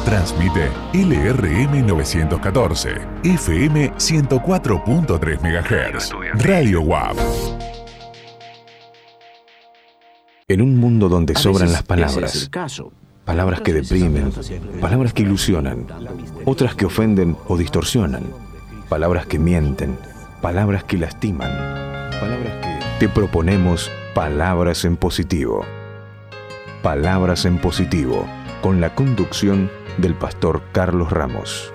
Transmite LRM 914, FM 104.3 MHz, Radio WAP. En un mundo donde sobran las palabras, palabras que deprimen, palabras que ilusionan, otras que ofenden o distorsionan, palabras que mienten, palabras que lastiman, palabras que... Te proponemos Palabras en Positivo. Palabras en Positivo, con la conducción del pastor Carlos Ramos.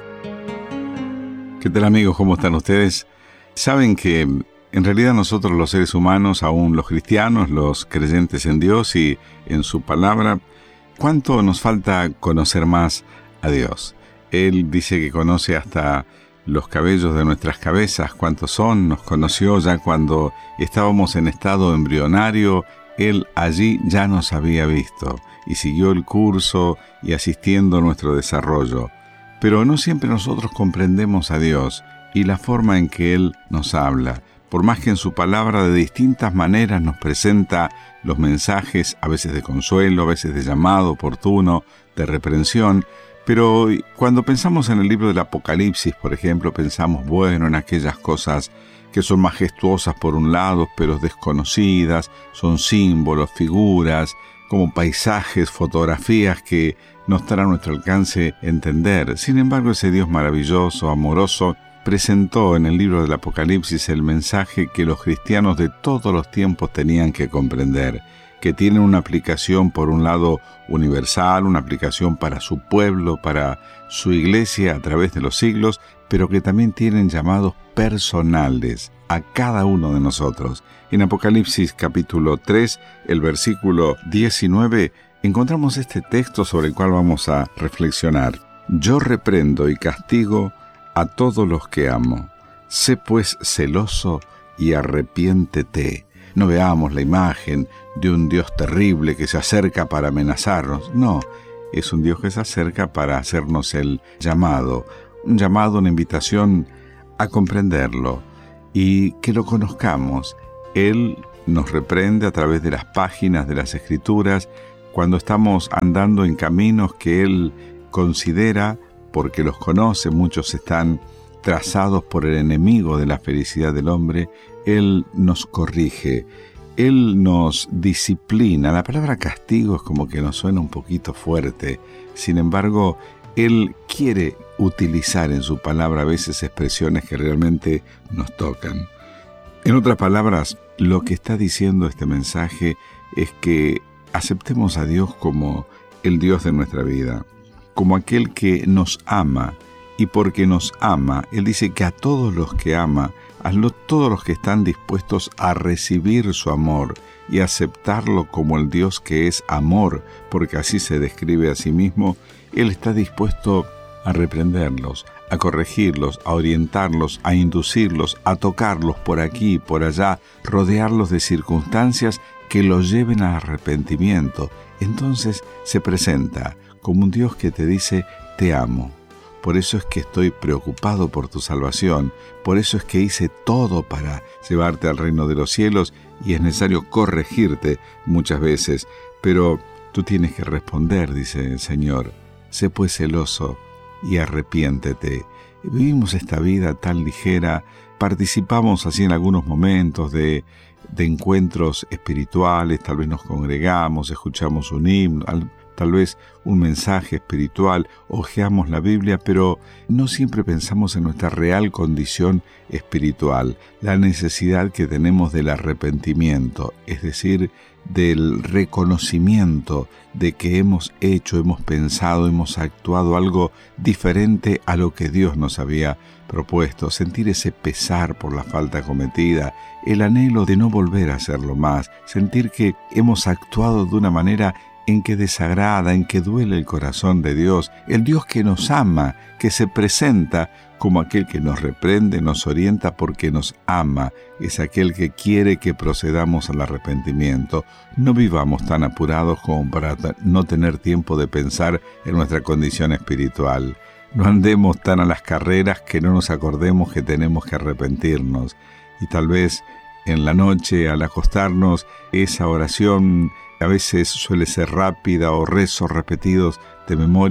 ¿Qué tal, amigos? ¿Cómo están ustedes? Saben que en realidad nosotros los seres humanos, aún los cristianos, los creyentes en Dios y en su palabra, ¿cuánto nos falta conocer más a Dios? Él dice que conoce hasta los cabellos de nuestras cabezas, cuántos son, nos conoció ya cuando estábamos en estado embrionario, Él allí ya nos había visto y siguió el curso y asistiendo a nuestro desarrollo. Pero no siempre nosotros comprendemos a Dios y la forma en que Él nos habla. Por más que en su palabra de distintas maneras nos presenta los mensajes, a veces de consuelo, a veces de llamado oportuno, de reprensión, pero cuando pensamos en el libro del Apocalipsis, por ejemplo, pensamos, bueno, en aquellas cosas que son majestuosas por un lado, pero desconocidas, son símbolos, figuras, como paisajes, fotografías que no estará a nuestro alcance entender. Sin embargo, ese Dios maravilloso, amoroso, presentó en el libro del Apocalipsis el mensaje que los cristianos de todos los tiempos tenían que comprender, que tienen una aplicación, por un lado, universal, una aplicación para su pueblo, para su iglesia a través de los siglos, pero que también tienen llamados personales a cada uno de nosotros. En Apocalipsis capítulo 3, el versículo 19, encontramos este texto sobre el cual vamos a reflexionar. Yo reprendo y castigo a todos los que amo. Sé pues celoso y arrepiéntete. No veamos la imagen de un Dios terrible que se acerca para amenazarnos. No, es un Dios que se acerca para hacernos el llamado. Un llamado, una invitación a comprenderlo y que lo conozcamos. Él nos reprende a través de las páginas de las Escrituras cuando estamos andando en caminos que Él considera, porque los conoce, muchos están trazados por el enemigo de la felicidad del hombre. Él nos corrige, Él nos disciplina. La palabra castigo es como que nos suena un poquito fuerte. Sin embargo, Él quiere utilizar en su palabra a veces expresiones que realmente nos tocan. En otras palabras, lo que está diciendo este mensaje es que aceptemos a Dios como el Dios de nuestra vida, como aquel que nos ama, y porque nos ama, Él dice que a todos los que ama, a todos los que están dispuestos a recibir su amor y aceptarlo como el Dios que es amor, porque así se describe a sí mismo, Él está dispuesto a reprenderlos, a corregirlos, a orientarlos, a inducirlos, a tocarlos por aquí y por allá, rodearlos de circunstancias que los lleven al arrepentimiento. Entonces se presenta como un Dios que te dice, te amo. Por eso es que estoy preocupado por tu salvación, por eso es que hice todo para llevarte al reino de los cielos y es necesario corregirte muchas veces, pero tú tienes que responder, dice el Señor, sé pues celoso y arrepiéntete. Vivimos esta vida tan ligera, participamos así en algunos momentos de encuentros espirituales, tal vez nos congregamos, escuchamos un himno, tal vez un mensaje espiritual, hojeamos la Biblia, pero no siempre pensamos en nuestra real condición espiritual, la necesidad que tenemos del arrepentimiento, es decir, del reconocimiento de que hemos hecho, hemos pensado, hemos actuado algo diferente a lo que Dios nos había propuesto, sentir ese pesar por la falta cometida, el anhelo de no volver a hacerlo más, sentir que hemos actuado de una manera en que desagrada, en que duele el corazón de Dios, el Dios que nos ama, que se presenta como aquel que nos reprende, nos orienta porque nos ama, es aquel que quiere que procedamos al arrepentimiento. No vivamos tan apurados como para no tener tiempo de pensar en nuestra condición espiritual. No andemos tan a las carreras que no nos acordemos que tenemos que arrepentirnos. Y tal vez en la noche, al acostarnos, esa oración a veces suele ser rápida o rezos repetidos de memoria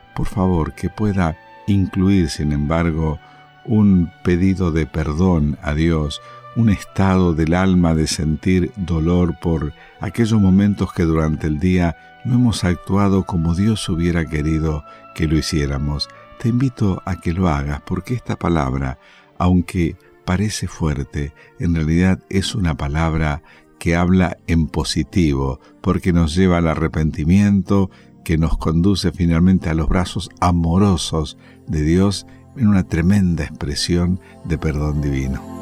por favor, que pueda incluir, sin embargo, un pedido de perdón a Dios, un estado del alma de sentir dolor por aquellos momentos que durante el día no hemos actuado como Dios hubiera querido que lo hiciéramos. Te invito a que lo hagas, porque esta palabra, aunque parece fuerte, en realidad es una palabra que habla en positivo, porque nos lleva al arrepentimiento, que nos conduce finalmente a los brazos amorosos de Dios en una tremenda expresión de perdón divino.